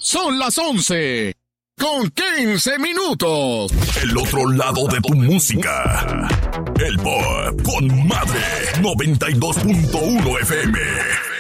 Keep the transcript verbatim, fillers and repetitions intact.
Son las once con quince minutos. El otro lado de tu música. El Pop con Madre noventa y dos punto uno F M.